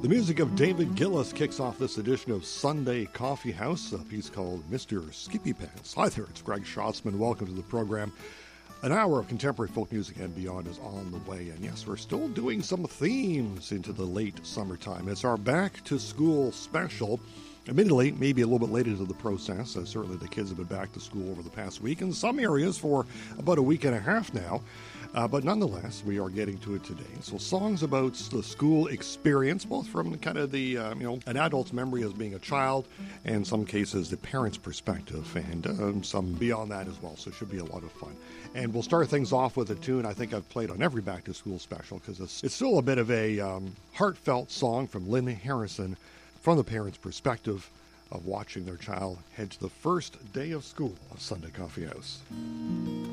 The music of David Gillis kicks off this edition of Sunday Coffee House, a piece called Mr. Skippy Pants. Hi there, it's Greg Schatzman. Welcome to the program. An hour of contemporary folk music and beyond is on the way. And yes, we're still doing some themes into the late summertime. It's our Back to School special. Admittedly, maybe a little bit late into the process, as certainly the kids have been back to school over the past week, in some areas for about a week and a half now. But nonetheless, we are getting to it today. So songs about the school experience, both from kind of the, an adult's memory as being a child, and in some cases the parent's perspective, and some beyond that as well. So it should be a lot of fun. And we'll start things off with a tune I think I've played on every Back to School special, because it's still a bit of a heartfelt song from Lynn Harrison, from the parent's perspective of watching their child head to the first day of school of Sunday Coffee House.